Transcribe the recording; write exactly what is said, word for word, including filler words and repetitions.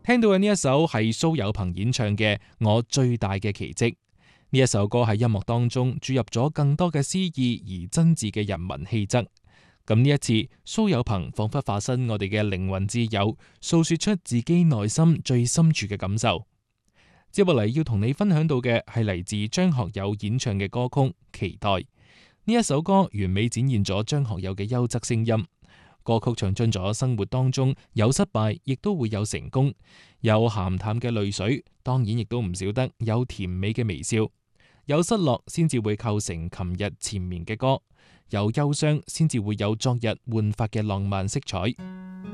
聽到嘅呢一首係蘇有朋演唱嘅《我最大嘅奇蹟》。呢一首歌喺音樂當中注入咗更多嘅詩意而真摯嘅人文氣質。咁呢一次，蘇有朋仿佛化身我哋嘅靈魂摯友，訴說出自己內心最深處嘅感受。接落嚟要同你分享到嘅係嚟自張學友演唱嘅歌曲《期待》。呢一首歌完美展現咗張學友嘅優質聲音。歌曲唱出咗生活當中有失敗，亦都會有成功；有鹹淡嘅淚水，當然亦都唔少得有甜美嘅微笑；有失落，先至會構成琴日纏綿嘅歌；有憂傷，先至會有昨日煥發嘅浪漫色彩。